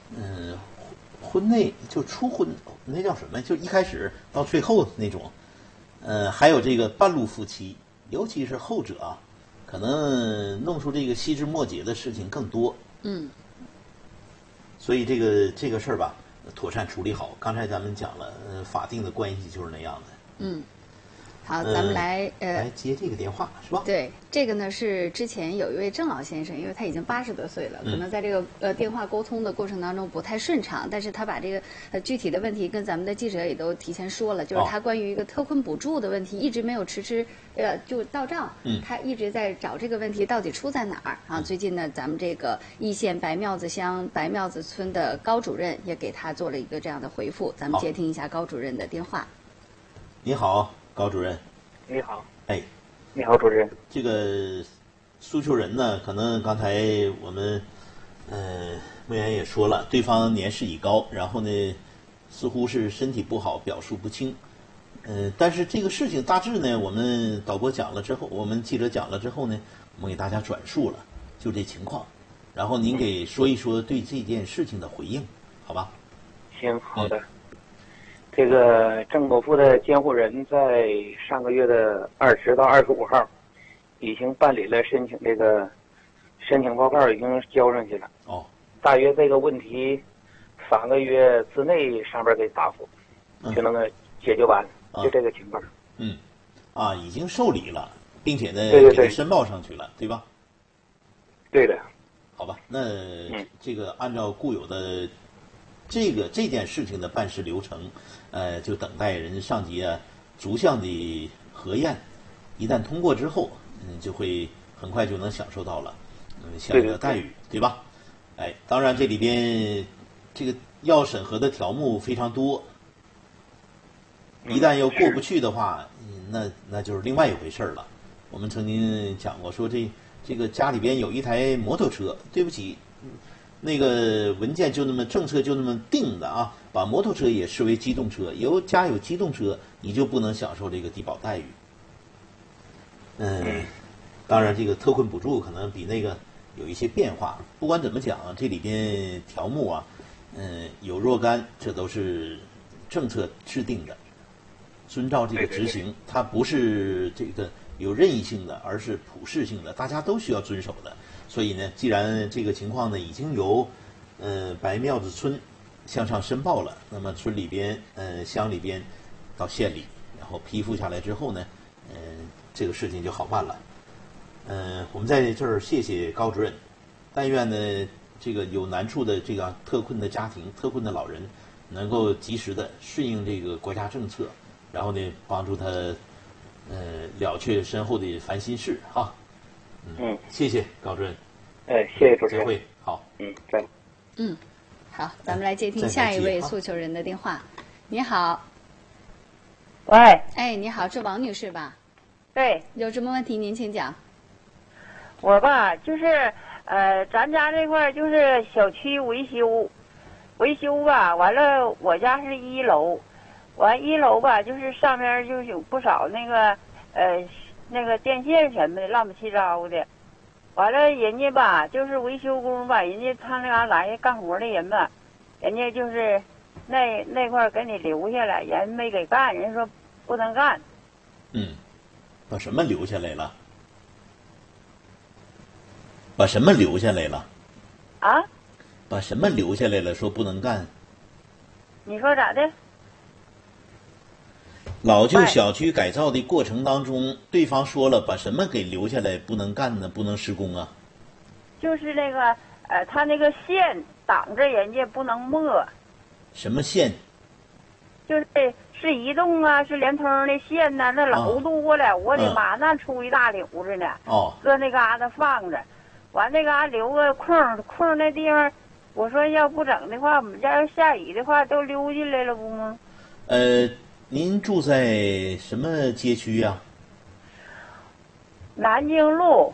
婚内就初婚，那叫什么？就一开始到最后那种。还有这个半路夫妻，尤其是后者啊，可能弄出这个细枝末节的事情更多。所以这个事儿吧，妥善处理好。刚才咱们讲了，法定的关系就是那样的。 好，咱们来接这个电话是吧？ 对，这个呢是之前有一位郑老先生，因为他已经80多岁了，可能在这个电话沟通的过程当中不太顺畅，但是他把这个具体的问题跟咱们的记者也都提前说了，就是他关于一个特困补助的问题一直没有就到账，他一直在找这个问题到底出在哪儿啊？最近呢，咱们这个易县白庙子乡白庙子村的高主任也给他做了一个这样的回复，咱们接听一下高主任的电话。 你好，高主任。 你好。 哎， 你好，主任。 这个诉求人呢，可能刚才我们牧员也说了，对方年事已高，然后呢，似乎是身体不好，表述不清。但是这个事情大致呢，我们导播讲了之后，我们记者讲了之后呢，我们给大家转述了，就这情况。然后您给说一说对这件事情的回应，好吧？ 行，好的。这个郑某富的监护人在上个月的20到25号，已经办理了申请报告，已经交上去了。大约这个问题3个月之内上边给答复，就能够解决完，就这个情况。 已经受理了，并且呢对给他申报上去了，对吧？ 对的。 好吧，那这个按照固有的这件事情的办事流程，就等待人上级逐项的核验，一旦通过之后，就会很快就能享受到了相应的待遇，对吧？当然这里边这个要审核的条目非常多，一旦要过不去的话，那就是另外一回事了。我们曾经讲过，说这个家里边有一台摩托车，对不起。那个文件就那么政策就那么定的啊，把摩托车也视为机动车，家有机动车，你就不能享受这个低保待遇。当然这个特困补助可能比那个有一些变化。不管怎么讲，这里边条目有若干，这都是政策制定的，遵照这个执行，它不是这个有任意性的，而是普适性的，大家都需要遵守的。所以呢，既然这个情况呢已经由白庙子村向上申报了，那么村里边乡里边到县里，然后批复下来之后呢，这个事情就好办了。我们在这儿谢谢高主任，但愿呢这个有难处的这个特困的家庭、特困的老人，能够及时的顺应这个国家政策，然后呢帮助他了却身后的烦心事哈。谢谢高主任。 谢谢主持人。 再会。好。 再。 好，咱们来接听下一位诉求人的电话。你好。 喂。 你好，是王女士吧？ 对。 有什么问题您请讲。 我吧，就是咱家这块就是小区维修吧，完了我家是1楼，完1楼吧，就是上面就是有不少那个电线什么的乱七八糟的，完了人家吧就是维修工吧，人家他那嘎来干活的人吧，人家就是那块给你留下来，人没给干，人说不能干。 把什么留下来了？把什么留下来了？ 啊？ 把什么留下来了？说不能干。 你说咋的？ 老旧小区改造的过程当中，对方说了把什么给留下来不能干呢？不能施工啊？ 就是那个他那个线挡着人家不能摸。 什么线？ 是移动啊，是联通的线呐，那老多了，我的妈，那出一大绺子呢。搁那嘎达放着，完那嘎留个空那地方，我说要不整的话，我们家要下雨的话都溜进来了不吗？ 您住在什么街区呀？ 南京路。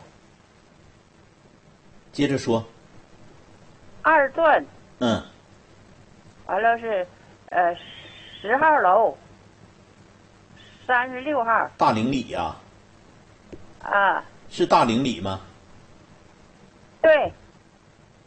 接着说。 2段。完了是10号楼，36号。 大岭里呀？ 啊。 是大岭里吗？ 对。